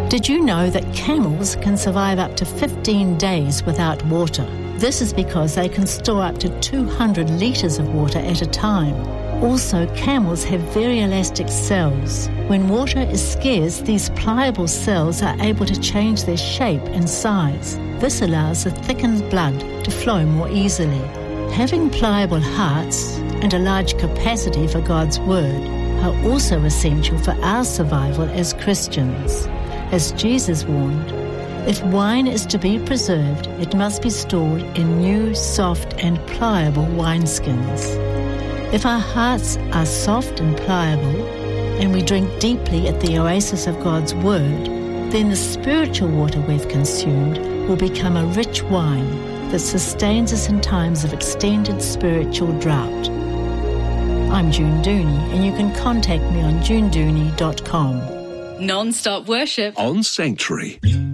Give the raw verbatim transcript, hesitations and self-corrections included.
Did you know that camels can survive up to fifteen days without water? This is because they can store up to two hundred litres of water at a time. Also, camels have very elastic cells. When water is scarce, these pliable cells are able to change their shape and size. This allows the thickened blood to flow more easily. Having pliable hearts and a large capacity for God's Word are also essential for our survival as Christians. As Jesus warned, if wine is to be preserved, it must be stored in new, soft and pliable wineskins. If our hearts are soft and pliable, and we drink deeply at the oasis of God's Word, then the spiritual water we've consumed will become a rich wine that sustains us in times of extended spiritual drought. I'm June Dooney, and you can contact me on june dooney dot com. Non-stop worship on Sanctuary.